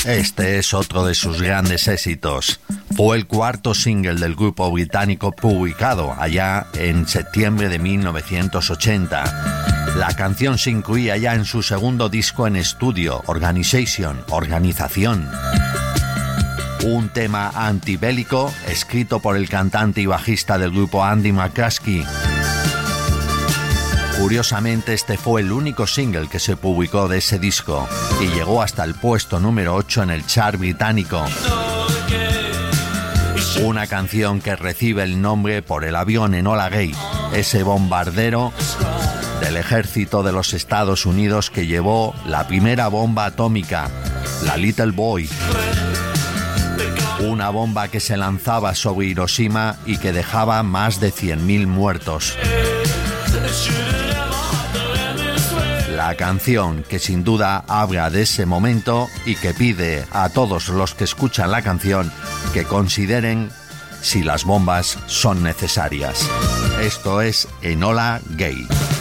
Este es otro de sus grandes éxitos. Fue el cuarto single del grupo británico publicado allá en septiembre de 1980. La canción se incluía ya en su segundo disco en estudio, Organización. Un tema antibélico escrito por el cantante y bajista del grupo Andy McCluskey. Curiosamente, este fue el único single que se publicó de ese disco y llegó hasta el puesto número 8 en el chart británico. Una canción que recibe el nombre por el avión Enola Gay, ese bombardero del ejército de los Estados Unidos que llevó la primera bomba atómica, la Little Boy. Una bomba que se lanzaba sobre Hiroshima y que dejaba más de 100.000 muertos. La canción que sin duda habla de ese momento y que pide a todos los que escuchan la canción que consideren si las bombas son necesarias. Esto es Enola Gay.